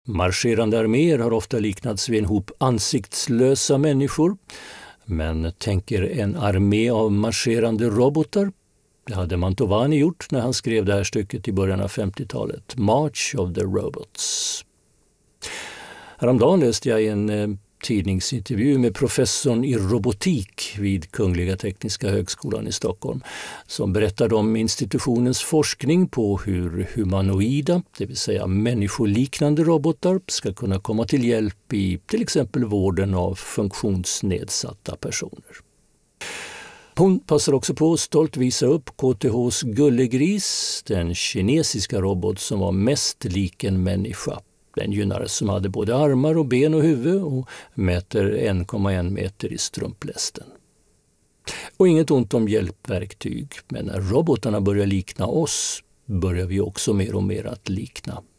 Marscherande arméer har ofta liknats vid en hop ansiktslösa människor. Men tänker en armé av marscherande robotar? Det hade Mantovani gjort när han skrev det här stycket i början av 50-talet. March of the Robots. Häromdagen läste jag en tidningsintervju med professorn i robotik vid Kungliga Tekniska högskolan i Stockholm som berättade om institutionens forskning på hur humanoida, det vill säga människoliknande robotar, ska kunna komma till hjälp i till exempel vården av funktionsnedsatta personer. Hon passar också på att stolt visa upp KTHs Gullegris, den kinesiska robot som var mest lik en människa. Den gynnare som hade både armar och ben och huvud och mäter 1,1 meter i strumplästen. Och inget ont om hjälpverktyg, men när robotarna börjar likna oss börjar vi också mer och mer att likna